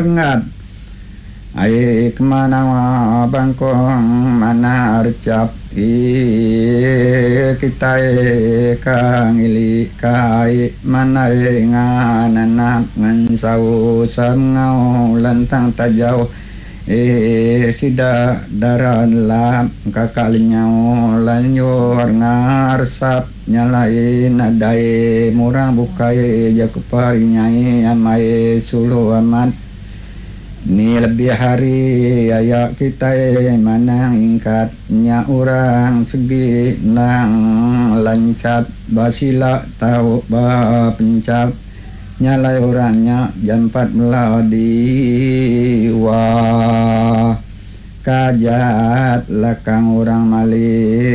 warngat ai kemana bangkong mana recap kita kang ili kai mana ngananak ngan sau sangau lantang tajau sida daran lam kakalinyau lanyor ngarsap nyalain adai murang bukai jakuparinyai amai sulu amat ni lebih hari ayak kita manang ingkatnya orang segi nang lancat basila tahu ba pencap nyalai orangnya jam 4 meladi wah kajat lekang orang malik